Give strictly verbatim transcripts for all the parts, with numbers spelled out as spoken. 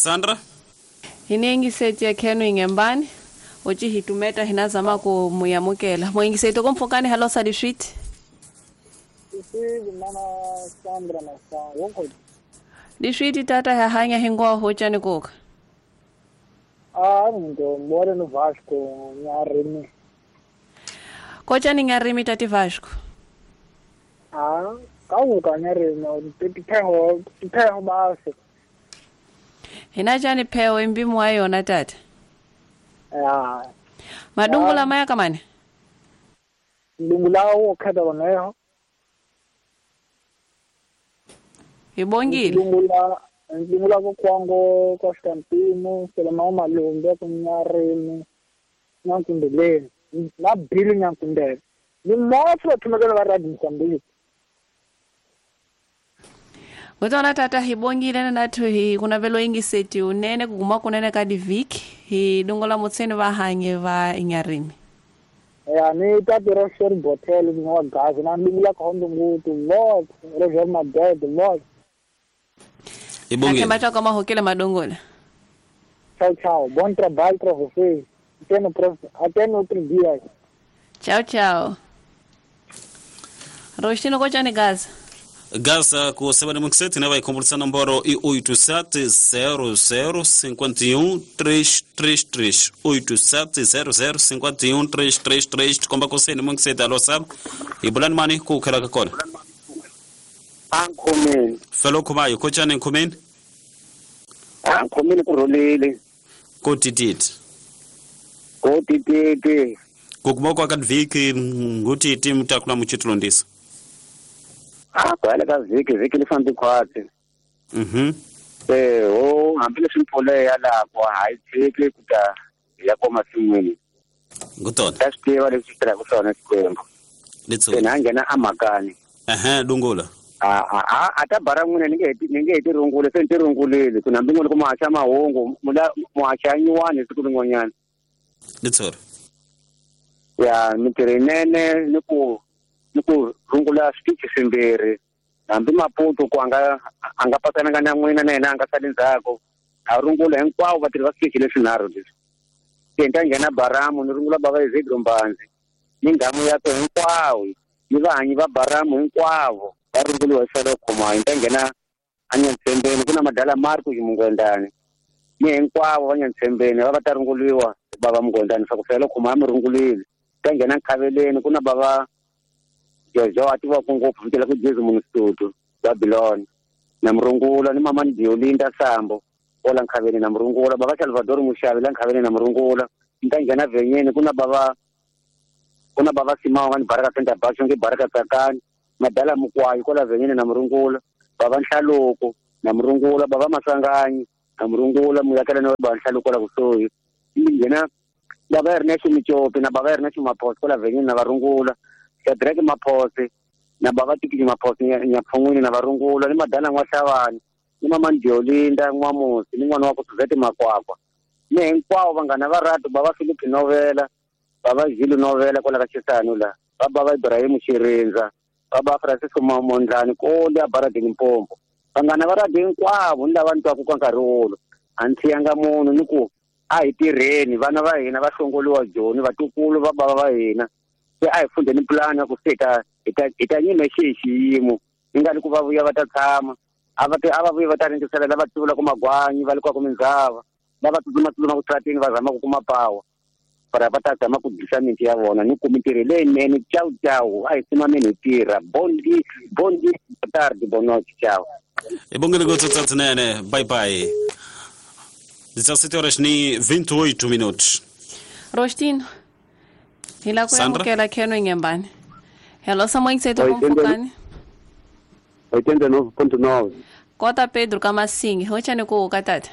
Sandra? Hinengiseti ya Kenu ingembani. Uchi hitumeta hinazama kumuyamukela. Mwingiseti kumfukani halo sadi street. Isi mana Sandra na sa wonko. Di street tata ya hanya hingoa hocha ni kuka. Ah, ndo more no Vasco nyarimi. Kocha ni ngarimi tati Vasco. Ah, kau ka nyarimi tipeho tipeho basi. Hinacha ni peo imbi mwayo na tata. Ah. Madungu la maya kamani? Dungu lao kada waneho. Ibongile? Dungu la dungu la ko kwango ko stampino sele mama lumbe ko nyarimi. Nyankundele. Na bili nyankundele. Ni mwafu tumegana baradi msambi. Wetona tata hibongile na tu hi kuna velo ingi seti unene kukuma kunene kadi viki hi dungola mutseni va hanye va ingarimi. Ya ni tati rosheri boteli mwa gazi na ndungula kondo ngutu lot rosheri madede lot. Ibongile. Akemacha kama hokele madongola. Ciao ciao, bon trabalho para você. Até no próximo, até no outro dia. Ciao ciao. Roshino kocha ni gaza. Gaza ku saba na mkseti na vai kumbulisa namboro i oito sete zero zero cinco um três três três oito sete zero zero cinco um três três três tukomba kuseni mkseti alo sab ibulani mani ku kala kakona Ankomeni. Felo kumayo kocha ni nkumeni Ankomeni kurolele. Kotititi Kotititi kukumoko akadviki ngutiti mutakula muchitulondisa. Ah, kwale ka viki viki lifambi kwati. Mhm. Eh, oh, ambile simpole yala kwa haithiki kuta yakoma simweni. Ngutona. Tasiwa lesitela kusona sikwembo. Letso. Senangena amakani. Aha, dungola. Ah ah ah atabara mwene ningeti ningeti rungule sente rungulele kuna mbingoni kuma acha mahongo mula mwachanyuwane sikulingonyana. Letso. Ya mitirenene niku niku rungula speech simbere nambi maputo kwanga angapatana kana mwina nena angasalinzako arungula hinkwao vatiri va speech leswinharhu leswi tenta nghena baramu ni rungula bava Ezedro Mbanzi ni ngamu yato hinkwao ni vahanyi va baramu hinkwavo va runguliwa sala khoma tenta nghena anyantsembeni kuna madala Marco Mungwendani ni hinkwavo va nyantsembeni va va ta runguliwa bava Mungwendani swa ku sala khoma mi rungulile tenta nghena Nkhaveleni kuna bava Jojo atiwa kungopfu vitela ku Jesu Munstutu Babylon na mrungula ni mama Ndio Linda Sambo ola Nkhaveni na mrungula baba Salvador Mushavi la Nkhaveni na mrungula ntangena venyeni kuna baba kuna baba Simao ni Baraka Center Basho nge Baraka Tsakani madala Mukwayi kola venyeni na mrungula baba Nhlaloko na mrungula baba Masanganyi na mrungula muyakela na baba Nhlaloko la kusoyi ngena baba Ernesto Michopi na baba Ernesto Maphosi kola venyeni na varungula Shadrack Maphosi na baba Tikiji Maphosi nyapfungwini na varungula ni madala N'wahlavani ni mama Ndio Linda N'wamusi ni n'wana wa ku Suzette Makwakwa ni hinkwavo vanghana va ratu baba Philip Novela baba Zilu Novela kola ka Chisano la baba Ibrahim Shirinza baba Francisco Mondlani kole Baradeni Mpombo vanghana va ratu hinkwavo ni lava ntwaku ka nkarhi wolo a ni tshiyanga munhu ni ku a hi tirheni vana va hina va hlongoliwa Joni vatukulu va baba va hina se a hi fundeni plan ya ku seta hi ta nyime xi xiyimo ni nga ni ku va vuya va ta tshama a va a va vuya va ta ringisela lava tsuvula ku magwanyi va likuwa ku mindzhava lava tsutsuma tsutsuma ku tratini va zama ku kuma pawa para va ta zama ku dlisa minti ya vona ni ku mintirho leyinene ciao ciao a hi simameni hi tirha bondi bondi tardi bonochi ciao Ibongile go tsatsinene bye bye. dezessete horas ni vinte e oito minutos. Rostino. Hila kuyamukela Kenu ingembani. Hello samwa ngisethu kumfukani. oitenta e nove ponto nove. Kota Pedro Kamasingi, hocha ni ku katata.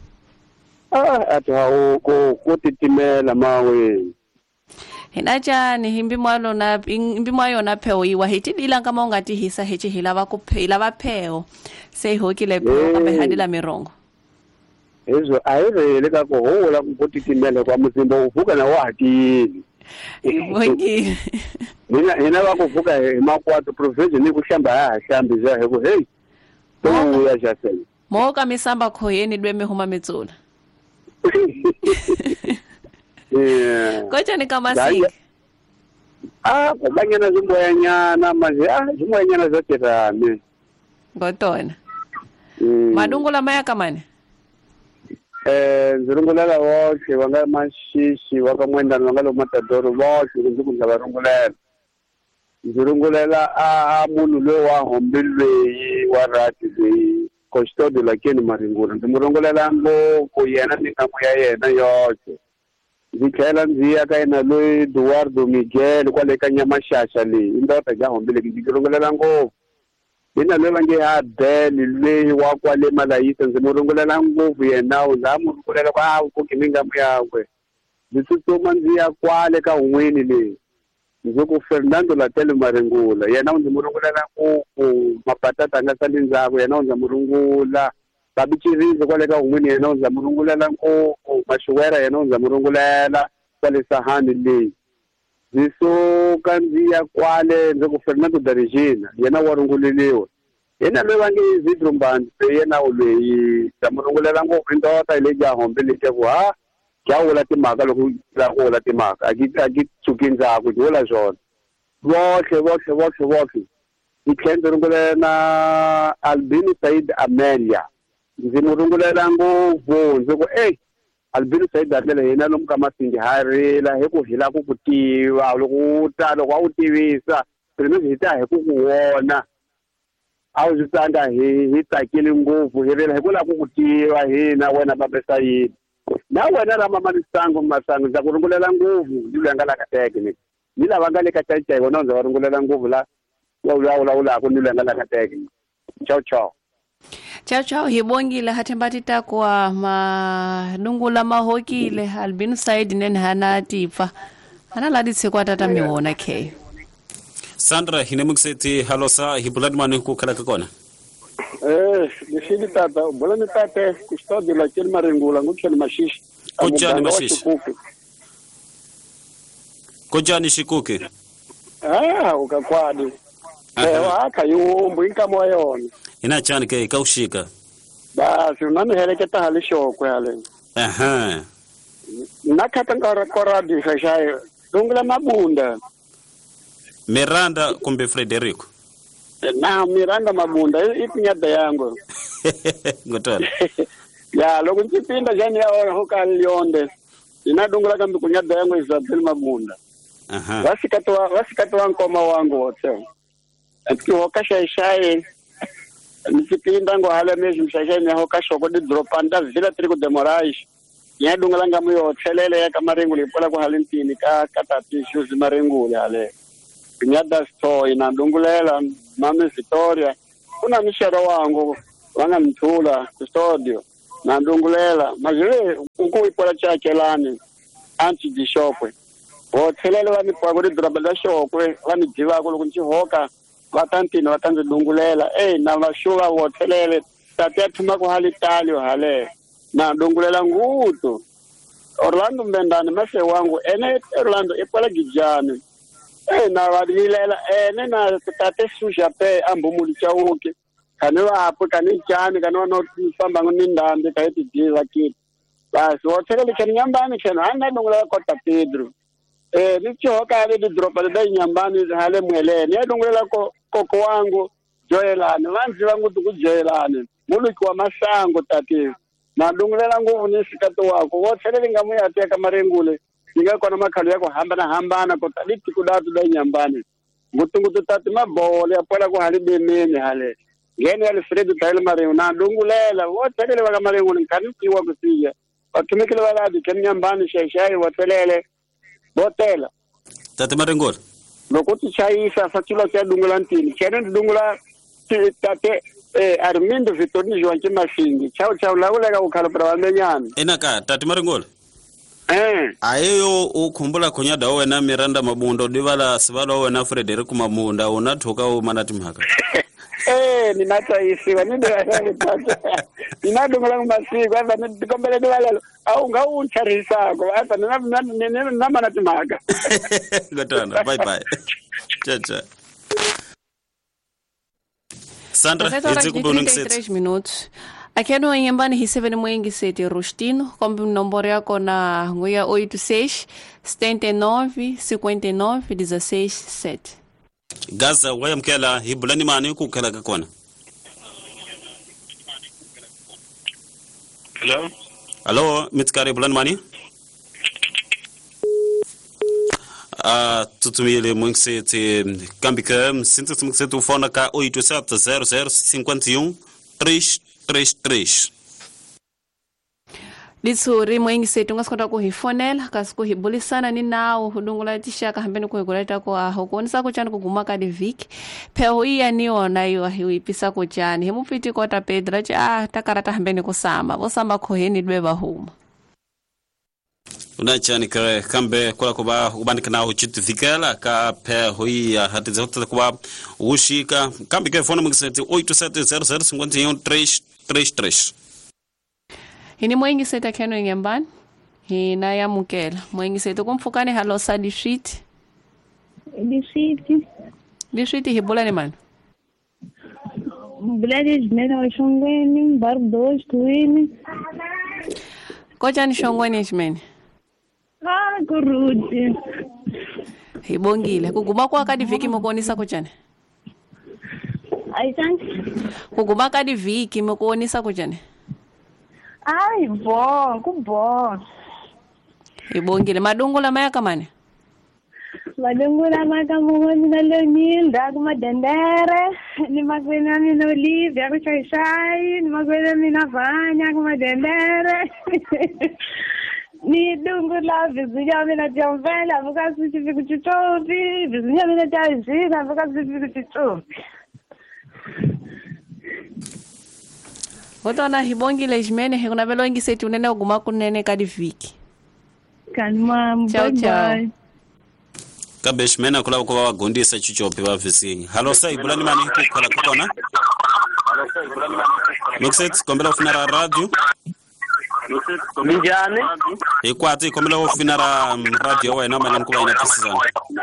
Ah, ata o ko ko titimela mawe. Hinacha ni himbi mwalo na himbi mwayo na peo iwa hitidila kama ungati hisa hechi hila va ku hila va peo. Se hokile peo kama hadila mirongo. Ezo ayivele ka ko hola ku titimela kwa muzimba uvuka na wati. Wengi. Nina nina va kuvuka emakwatro province ni ku hlamba ha hlambi za he ku hey. To ya jasela. Moka misamba khoyeni lweme huma metsula. Yeah. Kocha ni kama singi. Ah, kubanyana zimboyanyana manje ah zimboyanyana zote rame. Ngotona. Mm. Madungula maya kamane. Eh, nzirungulela woxe wanga mashishi wakamwendana wangalo matadoro woxe nzikundla varungulela. Nzirungulela a munhu loyi wa hombilweyi wa rati leyi Custode lakini Maringula. Ndimurungulela ngopfu yena ni nkamu ya yena yoxe. Ndzi tlhela ndzi ya ka yena loyi Eduardo Miguel kwale ka Nyamashasha leyi i ndoda ja hombile ndzi rungulela ngopfu yena loyi va nge Abel loyi wa kwale Malayisa ndzi murungulela ngopfu yena u za murungulela kwa ku kiminga muyakwe ndzi tsutsuma ndzi ya kwale ka un'wini leyi ndzi ku Fernando Latele Maringula yena ndzi murungulela ngopfu mapatata anga sali ndzhaku yena ndzi murungula Babichirizo kwale ka un'wini yena ndzi murungulela ngopfu Mashuwera yena ndzi murungulela kwale Sahani leyi ndisuka ndzi ya kwale ndzi ku Fernando Darigina yena wa runguleliwa yena loyi va nge Isidro Mbandi yena loyi ndzi murungulela ngopfu ndoda ile ja hombele ke ku ha kya wula timhaka loko la ku wula timhaka a ki a ki tsuki ndzhaku ndzi vula swona vohle vohle vohle vohle ndzi tlhela ndzi rungulela na Albino Said Amelia ndzi murungulela ngopfu ndzi ku ey Albino Said Amelia yena lomu ka Masindi harila hi ku hila ku ku tiva loko u ta loko a wu tivisa primus hi ta hi ku ku wona a wu tsanga hi hi tsakile ngopfu hi rila hi ku la ku ku tiva hina wena babesa yini na wena la mama Lisango Masango ndza ku rungulela ngopfu ndi lu nga la ka teke ni lava nga le ka teke wona ndza rungulela ngopfu la wa wula wula ku ni lu nga la ka teke ciao ciao Ciao ciao hibongile hathembati takwa madungula mahokile Albino Said nene hana tifa hana ladi tsekwa tata miwona ke Sandra hinemukseti halosa hibulad manu ku kala kona eh nishidi tata bola ni tata Custode lakini Maringula ngutshela mashishi Kocha ni mashishi Kocha ni shikuke ah ukakwadi eh aka yumbu inkamo yona ina chani ke kaushika basi unani heleketa halishokwe hale aha nakata ngara koradi shashaye dungula Mabunda Miranda kumbe Frederico na Miranda Mabunda ipinyada yangu ngotala ya loko ntipinda jani ya hoka lionde ina dungula kambi kunyada yangu Isabel Mabunda aha wasikatwa wasikatwa nkoma wangu wote atihoka shashaye Nipinda ngo hala mezi mshasha ni hoka shoko di dropanda vila triku demorais ya dungala ngamu yo thelele ya kamarengu lipola ku halintini ka katati shoes marengu yale nyada sto ina dungulela mama Victoria kuna mishara wangu wanga mthula studio na dungulela mazile uku ipola chake lani anti dishopwe o thelele wa ni kwa ku dropanda shokwe wa ni jiva ku lokunchi hoka watantini watanze dungulela eh na mashuga wothelele tathuma ku halitali hale na dungulela nguto Orlando Mbendane mase wangu ene Orlando ipola gijani eh na wadilela ene na tate susha pe ambumuli chauke kanwa hapo kanichani kanwa no famba ngindambe kaiti jiza kiti basi wothelele kenyambani kena anda dungulela kota Pedro eh nichoka ale di dropa da nyambani hale mwelene yadungulela ko koko wangu Joelane vanzi vangu tukujoelane muliki wa Masango tati na dungulela nguvu nisikato wako wothelele ngamu yateka marengule ingakona makhalu yako hambana hambana ko taliti kudatu da nyambani ngutungutu tati mabole apola ko hali demene hale ngene yale Fred Tayle marengu na dungulela wothelele waka marengule kanitiwa kusiya watumikile wala di kenyambani sheshai wothelele botela Tate Maringula lokuti chaisa fatula cha dungula ntini chene dungula tate eh Armindo Vitoni Joanche Masingi chao chao laula ka ukhala pra wamenyana ina ka Tate Maringula eh ayo ukhumbula kunyada wena Miranda Mabunda divala sivala wena Frederico Mabunda unathoka umanati mhaka eh ninathaisiwa nidwala tata ninadungula masiku hapa nikombele dwala au ngaucharisako hapa nina nina namanati mhaka ngotana bye bye cha cha Sandra hizi kubona três minutos Akeno nyambani hi seven mwengi sete Rostino, kombi nomboro yako na nguya oito seis setenta e nove cinquenta e nove dezesseis sete. Gaza waya mkela hibulani mani ku kala kakona. Hello? Hello, mitkari bulani mani? Ah, tutumile mwengisete kambika msinto tumksete ufona ka oito sete zero zero cinquenta e um três três três. Litsuri mwengi setu ngasikota kuhifonela kasikuhibulisana ni nawo hudungula tishaka hambeni kuhiguleta kwa hukuonisa kuchani kuguma kadi viki peho iya niona iyo hiwipisa kuchani himupiti kota pedra chi ah takarata hambeni kusamba kusamba koheni dweba huma Unachani kare kambe kula kuba ubandika na uchitu vikela ka peho iya hatiza hota kuba ushika kambe ke fona mwengisete oito sete zero zero cinquenta e um três três três. Hini mwengi seta keno nyambani hina ya mukela mwengi seta kumfukani halosa dishiti dishiti dishiti hibula ni mani bulani jmena wa shongweni bar dois tuini kocha ni shongweni jmeni ah kurudi hibongile kuguma kwa kadi viki mukuonisa kuchane aitanki kuguma kadi viki mukuonisa kuchane ai bo kubo ibongile madungula mayaka mane madungula maka muhoni na leonilda kuma dendere ni makwena mina olivia kuchaishai ni makwena mina vanya kuma dendere ni dungula vizunya mina jamvela muka suchi vikuchutovi vizunya mina jazina muka suchi vikuchutovi. Wotona hibongile jmene hekuna velo ingi seti unene uguma kunene kadi viki. Kanma Ciao ciao. Kabe jmene kula kwa wagondisa chuchope wa visingi. Halo sai bulani mani kukala kukona. Mixet kombela ufinara radio. Minjani? Ikwati kombela ufinara radio wa inama nkuba inapisi sana.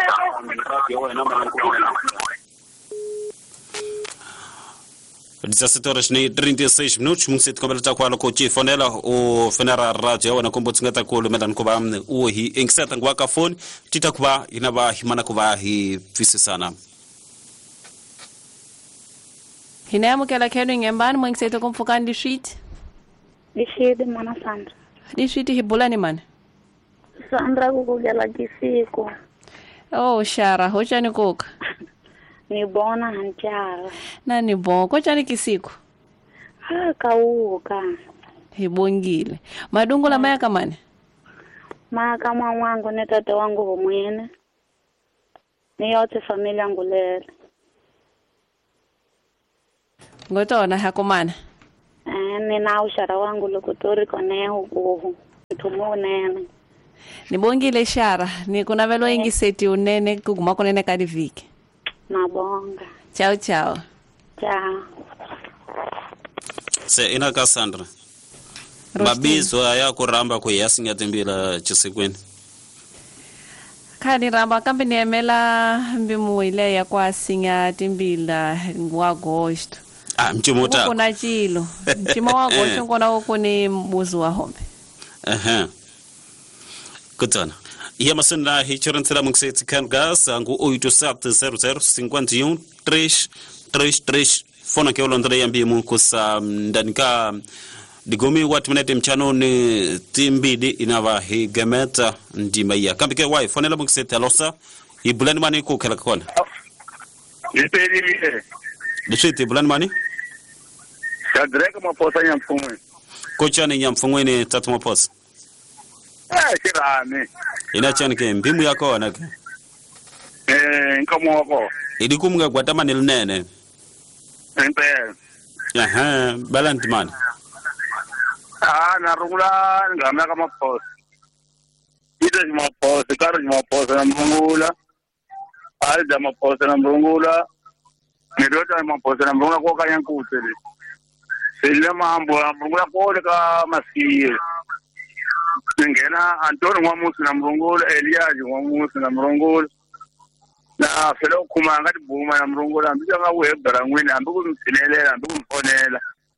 dezessete horas nem trinta e seis minutos mungsit kombela ta kwalo ko chifonela o fenara radio wana kombo tsingata ko lumedan ko ba o hi engsata ngwaka phone tita kuba inaba himana kuba hi fisi sana. Hinemu kela kenu nyambani mwengi seti kumfukani di shiti Dishidi mana Sandra. di shiti hibula ni mani Sandra kukugela kisiko. Oh shara hocha ni kuka Ni bona hanchara. na ni bon kocha ni kisiko Ha kauka. hibongile madungula mayaka mane Maka mama wangu ni tata wangu humwene. Ni yote familia yangu lele. ngotona hakumana Eh ni na ushara wangu lukutori kone hukuhu. Ntumu nene. nibongile shara ni kuna velo ingi seti unene kuguma kunene kadi viki Na bonga. ciao ciao Ciao. Se ina Cassandra. Rostino. Mabizo ya kuramba ku yasinga tembila chisekweni. Kani ramba kambi niemela mbimu ile ya kwa singa timbila ngwa agosto. Ah mchimota. Kuna chilo. Mchimo wa agosto ngona huko ni mbuzi wa hombe. Aha. Kutana. Ia masenda hichorantela mungset kan gas angu oito sete zero zero cinquenta e um três três três fona ke olondre yambi mungu sa ndanika digomi watu mnete mchano ni timbidi inava higameta ndima ya kambike wai fonela mungset alosa ibulani mani ko kala kona Nipeli vile. dishiti ibulani mani Shadreka maposa nyamfumwe. kocha ni nyamfungweni tatu maposa Ah, shirame. inachani ke mbimu yako na Eh, nkamoko. idikumga gwatamani linene Empe. aha balanti mani Ah, narungula ngamya kama posa. Ito ni maposa, karo ni maposa na mrungula. Ali da maposa na mrungula. Nidota ni maposa na mrungula kwa kanya kutele. Sile mambo na mrungula kwa ka masiye. Ngena Antoni Mwamusi na mrungula, Eliaji Mwamusi na mrungula. Na felo kuma ngati buma na mrungula, mbija nga webara ngwini, ambiku msinelela, ambiku mfonela.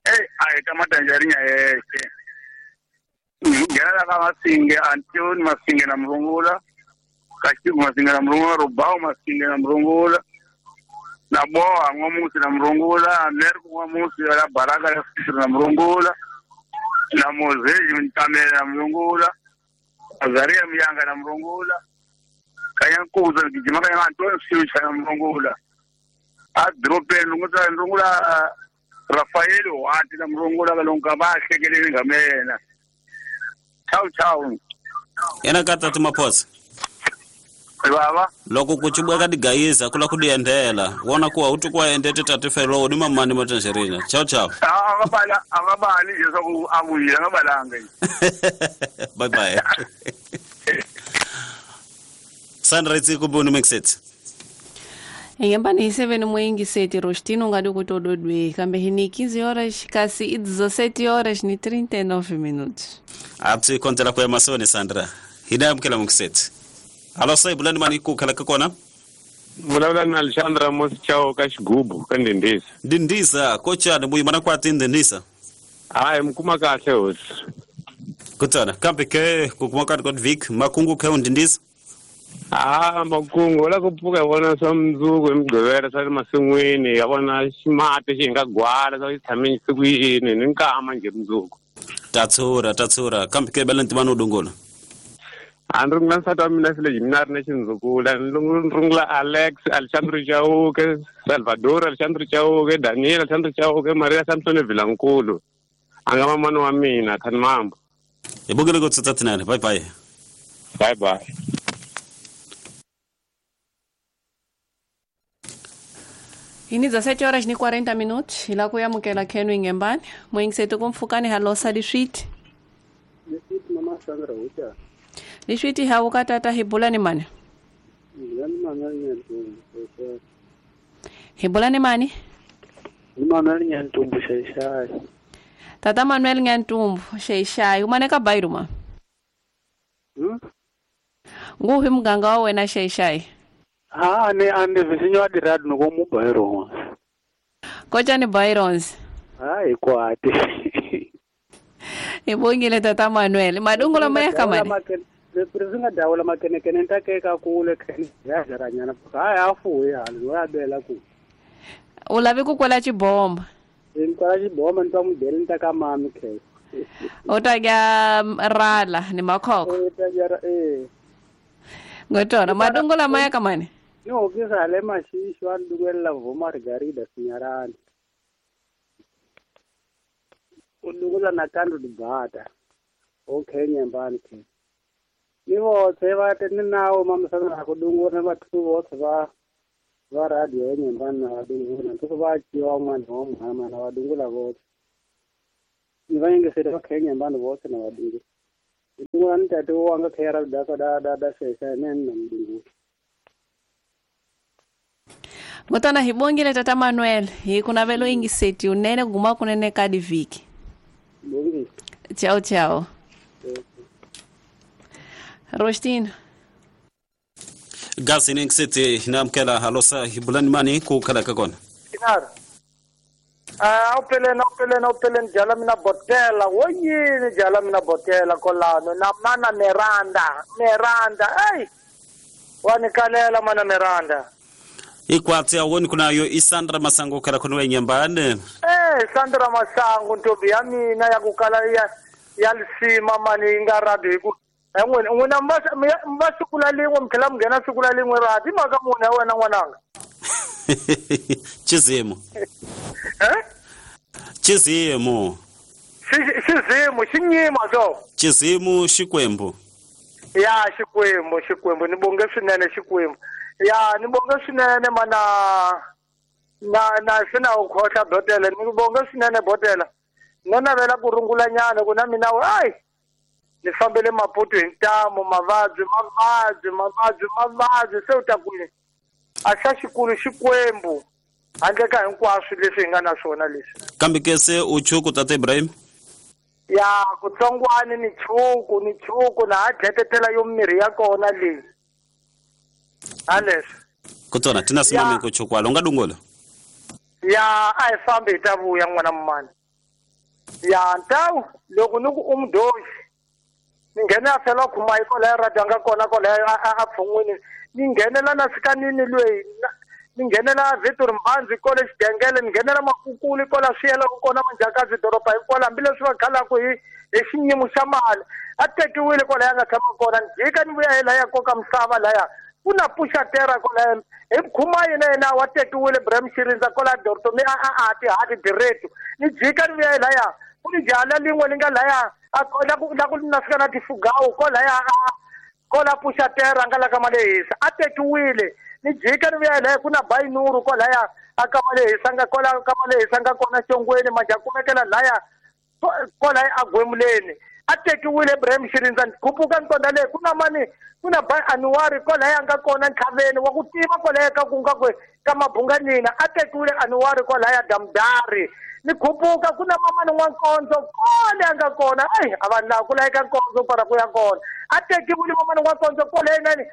eh ai ta matanjarinya yeke ngela ka masinge Antoni masinge na mrungula kashiku masinge na mrungula rubao masinge na mrungula na boa ngomusi na mrungula nerku ngomusi la baraka ya fishu na mrungula na mozeji mtamele na mrungula azaria miyanga na mrungula kayankuza kijimaka ya Antoni fiusha na mrungula adrope lunguza mrungula Rafael wati na mrungula kalonga bashe keleni ngamena ciao ciao ena kata timaposa baba loko kuchibweka digayiza kula kudiendela wona kuwa utukwa endete tatifelo ni mamani matanjerina ciao ciao akabala akabali je soku abuya ngabalanga bye bye Sandra itsikubuni mixet Ingembani seven mwingi seti Rostino ngadi kutododwe kambe hini quinze horas kasi dezessete horas ni trinta e nove minutos. Ati kontela kwa masoni Sandra. Hida mkela mkiseti. Alo sai bulani mani kukala kakona? Mulawla na Alexandra Mosi chao kashigubu kandindisa. Dindisa kocha ni muimana kwa tindindisa. Ai mkuma kahle hosi. Kutana kambe ke kukumaka kwa Vic makungu ke undindisa. Ah makungu la kupuka yabona somzuku emgcwele sale masingweni yabona smart shingagwala so ithamini sikwini ninkama nje mzuku. Tatsura tatsura kambe ke balenti manu dungona. Andrungla sato mina sile jimnar na chinzukula ndrungla Alex Alexandre Chauke Salvador Alexandre Chauke Daniel Alexandre Chauke Maria Samson Vilankulu angama mwana wa mina thani mambo Yebogele go tsatsatinana bye bye bye bye Ini dezessete horas ni quarenta minutos ila kuyamukela khenu ingembani mwingisetu kumfukani halosa diswiti Diswiti mama Sandra ucha diswiti haukatata hibulani mani Ngani mama nyantumbu hibulani mani Mama nyantumbu shai Tata Manuel Nyantumbu sheishai umaneka bairuma Hmm Nguhi mganga wa wena sheishai Ah ane ane visinyo adirad no mu Byron Kocha ni Byrons Ai kwati Ibongile Tata Manuel madungula maya kamani Le presinga dawla makene kene ntake ka kule kene ya jaranyana ai afu ya lo abela ku Ulavi kukwela chibomba Inkwala chibomba ntomu deli ntaka mami ke Otaga rala ni makhoko Eh tajara eh Ngotona madungula maya kamani No kisa le mashisho andugwela vo Margarida sinyarani Udugula na kandu dibata Okay nyambani ke Nivo seva tena nao mama sana kudungura bathu bose ba ba radio nyambani na dungura tuko ba chiwa mwana wa mama na wadungula bose Nivainge sera Kenya nyambani bose na wadungula Dungura ntatu wanga khera dasa da da da sesa nena ndungu Ngotana hibongile Tata Manuel hi kuna velo ingiseti unene guma kunene kadi viki Bongi Ciao ciao Rostino Gasi ni mkiseti na mkela halosa hibulani mani kukala kakona. Kinar Ah opelen opelen opelen jalamina botela woyi jalamina botela kolano na mana Miranda Miranda ai wanikalela mana Miranda Ikwati awoni kuna yo Isandra Masango kala kunwe nyambane. Eh Sandra Masango ntobi yami na yakukala ya yalisima mani ngaradu iku Engwe nguna mbasa mbasa kulalingwe mkhela mngena sikulalingwe rati makamune wena ngwananga Chizimo Eh Chizimo Chizimo chinyima so Chizimo shikwembu Ya shikwembu shikwembu nibonge swinene shikwembu Ya nibonge swinene mana na na sina ukhosha botela nibonge swinene botela Nona vela kurungula nyana kuna mina ai Nifambele Maputo intamo mavazi mavazi mavazi mavazi se utakule Asha shikulu shikwembu Andeka hinkwaswo leswi nga na swona leswi kambe kese uchuku Tata Ibrahim Ya kutsongwani ni chuku ni chuku na adletetela yo miri ya kona leyi Ales kutona tinasimama Ya. kuchukwa longa dungola Ya ai fambe tavuya n'wana mmani ya ntawu loko ni ku umdoshi ni nghena fela khuma iko la radio nga kona ko la a pfungwini ni nghenela na sikanini lweyi ni nghenela Victor Mbanzi ko le xidengele ni nghenela Makukuli ko la swiyela ku kona Manjakazi doroba hikwala hambileswi va khalaku hi hi xiyimo xa mali a tekiwile ko la ya nga tshama kona ni jika ni vuya hi la ya koka misava laya ku na pushatera ko la hi khuma yena yena wa tekiwile Bram Shirinza ko la Dortomi a a a ti hati direto ni jika ni vuya hi laya ku ni jala lingwe ni nga laya a la ku la ku nasika na tifugawu ko laya ko la pushatera nga la ka malehisa a tekiwile ni jika ni vuya hi laya ku na Bayinuru ko laya a ka malehisa nga ko la ka malehisa nga kona Xongweni majakumekela laya ko laya a Gwemuleni a tekiwile Bram Shirinza kupuka ntonda leyi ku na mani ku na Bay Anuwari ko laya nga kona Ntlhaveni wa ku tiva ko laya ka ku nga kwe ka Mabunganina a tekiwile Anuwari ko laya Damdari ni khupuka ku na mamani N'wankonzo kole a nga kona ai a vanhu lava ku layeka Nkonzo para ku ya kona a tekiwile mamani N'wankonzo kole nani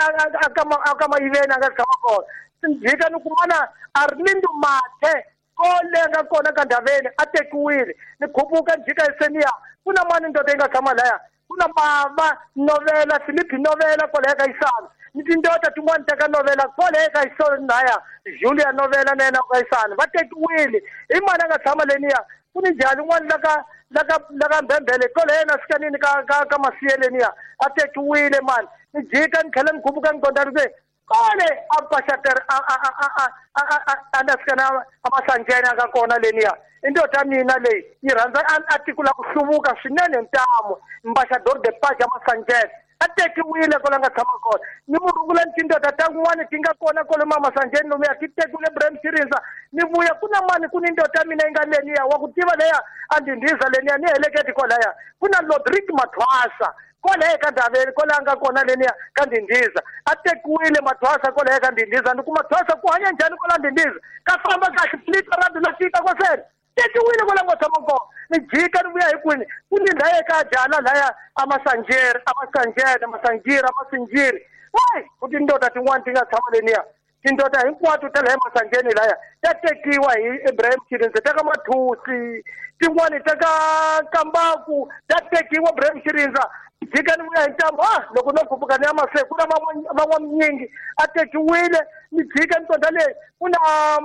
a ka Mayiveni a nga tshama kona njika ni kumana Arlindo Mathe kole a nga kona ka Ndhaveni a tekiwile ni khupuka njika hi seniya ku na mani ndoda yi nga tshama laya ku na Mama Novela Philip Novela ko laya ka Isana ni tindota tin'wana ta ka Novela ko laya ka Isana naya Julia Novela na yena ka Isana va tekiwile hi mani a nga tshama leniya ku ni jali n'wana laka laka laka Mbembele ko laya na sikanini ka ka ka Masiyeleniya a tekiwile mani ni jika ni tlhela ni khupuka ni tonda ri kole a pashater a a a a a na sikana a Masanjeni a nga kona leniya indota mina leyi yi rhandza a tikula ku hluvuka swinene ntamu ambassador de page Masanjeni a tekiwile ko la nga tshama kona ni murungula ni tindota ta n'wana ti nga kona kole ma Masanjeni lomuya ti tekiwile Bram Shirinza ni vuya ku na mani ku ni ndota mina yi nga leniya wa ku tiva leya a Ndindiza leniya ni heleketi ko laya ku na Lodrick Mathwasa ko laya ka Ndhaveni ko laya nga kona leniya ka Ndindiza a tekiwile Mathwasa ko laya ka Ndindiza ni ku Mathwasa ku hanya njhani ko la Ndindiza ka famba kahle flita radu la fika ko sena tekiwile ko la nga tshama kona ni jika ni vuya hi kwini ku ni laya ka jala laya a Masanjeri a Masanjeni Masanjiri a Masinjiri wai ku tindota tin'wana ti nga tshama leniya tindota hinkwato ta laya Masanjeni laya ta tekiwa hi Ibrahim Shirinza ta ka Mathusi tin'wana ta ka Kambaku ta tekiwa Ibrahim Shirinza jika ni vuya hi ntambu ah loko no khupuka ni ya Maseko ku na van'wanyingi a tekiwile ni jika ni tonda leyi ku na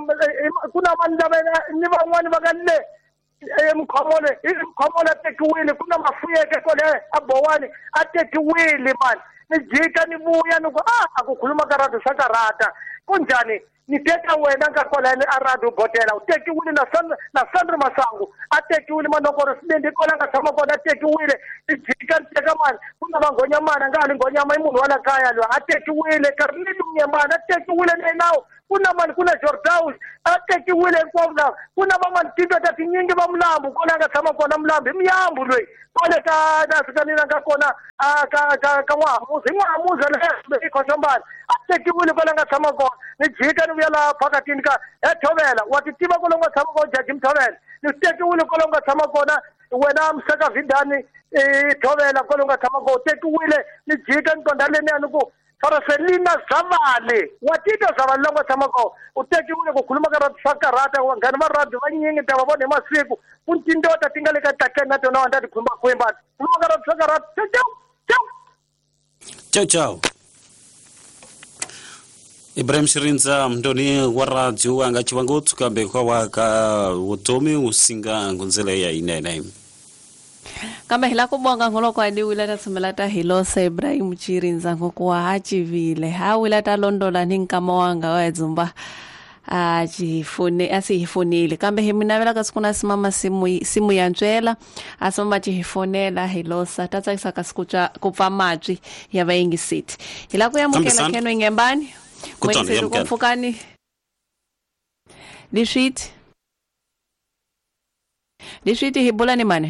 ku na vanhu lava ni van'wani va nga le Mkhomole hi Mkhomole a tekiwile ku na Mafuyeke ko le a Bowani a tekiwile mani ni jika ni vuya ni ku ah a ku khuluma ka radio swa karata ku njhani ni teka wena nga kwalani a radio botela u tekiwile na na Sandra Masangu a tekiwile Manokoro Sidende ko la nga tshama kona a tekiwile ni jika ni teka mani ku na Vanghonyamana nga ali Nghonyama i munhu wa la kaya loyi a tekiwile Karlini Mnyemane a tekiwile na nawu ku na mani ku na Jordaus a tekiwile hinkwavo lava ku na van'wani tindota tinyingi va Mlambu ko la nga tshama kona Mlambu hi Muyambu loyi kole ka na sikanina nga kona a ka ka ka N'wahamuza hi N'wahamuza leyi i Khoshambana a tekiwile ko la nga tshama kona ni jika ni vuya laha phakatini ka he Thovela wa ti tiva ko la nga tshama kona Jaji Mthovela ni tekiwile ko la nga tshama kona wena Mseka Vidani Thovela ko la nga tshama kona tekiwile ni jika ni tonda leniya ni ku Faraselina Zavale wa tita Zavale la nga tshama kona u tekiwile ku khuluma ka radio swa karata wa nghani va radio vanyingi ta va vona hi masiku ku tindota ti nga le ka takeni na tona wa nda ti khumbakhumba khuluma ka radio swa karata ciao ciao ciao ciao Ibrahim Shirinza mndoni wa radio anga chivangotu kambe kwa waka utomi usinga ngunzele ya inene kambe hila kubonga ngolo kwa di wilata sumelata Hilosa Ibrahim Shirinza ngokuwa hachivile ha wilata londola ninkama wanga wa zumba ajifune asihifunile kambe himinavela kasikuna simama simu simu ya Ncwela asoma chihifonela Hilosa tatsakisa kasikucha kupfa matwi ya vaingi city hila kuyamukela keno ingembani mwezi tukumfukani Lishwiti Lishwiti hibula ni mane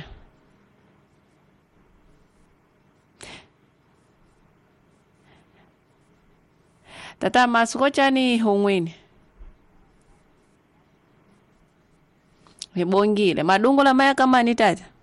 tata masuko chani hongweni hibongile madungo la maya kama ni tata